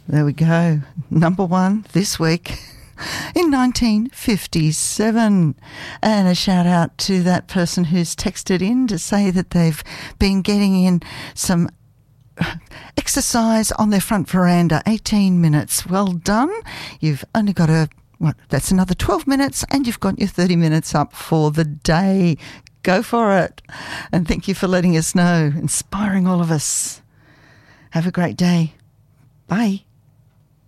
There we go. Number one this week in 1957. And a shout out to that person who's texted in to say that they've been getting in some exercise on their front veranda. 18 minutes. Well done. You've only got that's another 12 minutes and you've got your 30 minutes up for the day. Go for it. And thank you for letting us know, inspiring all of us. Have a great day. Bye.